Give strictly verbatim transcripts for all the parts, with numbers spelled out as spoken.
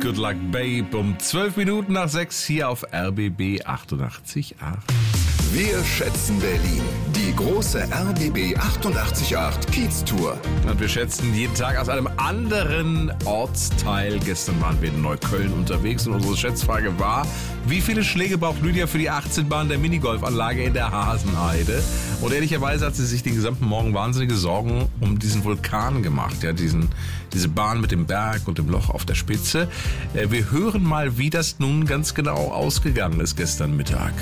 Good Luck Babe um zwölf Minuten nach sechs hier auf R B B achtundachtzig Komma acht. Wir schätzen Berlin. Die große R B B achtundachtzig Komma acht Kiez-Tour. Und wir schätzen jeden Tag aus einem anderen Ortsteil. Gestern waren wir in Neukölln unterwegs und unsere Schätzfrage war, wie viele Schläge braucht Lydia für die achtzehn Bahn der Minigolfanlage in der Hasenheide? Und ehrlicherweise hat sie sich den gesamten Morgen wahnsinnige Sorgen um diesen Vulkan gemacht. Ja, diesen, diese Bahn mit dem Berg und dem Loch auf der Spitze. Wir hören mal, wie das nun ganz genau ausgegangen ist gestern Mittag.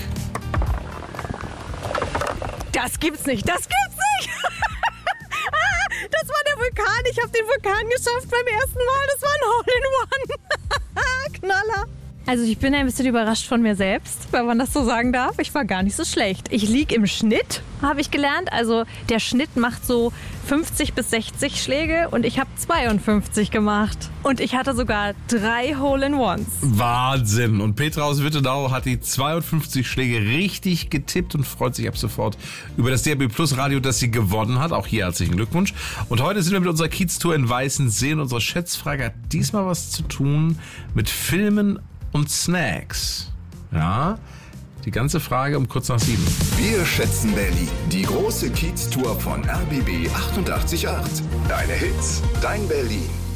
Das gibt's nicht, das gibt's nicht! Das war der Vulkan, ich habe den Vulkan geschafft beim ersten Mal, das war ein Hole-in-One. Knaller! Also ich bin ein bisschen überrascht von mir selbst, wenn man das so sagen darf. Ich war gar nicht so schlecht. Ich lieg im Schnitt, habe ich gelernt. Also der Schnitt macht so fünfzig bis sechzig Schläge und ich habe zweiundfünfzig gemacht. Und ich hatte sogar drei Hole-in-Ones. Wahnsinn! Und Petra aus Wittenau hat die zweiundfünfzig Schläge richtig getippt und freut sich ab sofort über das D A B Plus Radio, das sie gewonnen hat. Auch hier herzlichen Glückwunsch. Und heute sind wir mit unserer Kiez-Tour in Weißensee und unsere Schätzfrage hat diesmal was zu tun mit Filmen und Snacks. Ja, die ganze Frage um kurz nach sieben. Wir schätzen Berlin. Die große Kiez-Tour von R B B achtundachtzig Komma acht. Deine Hits, dein Berlin.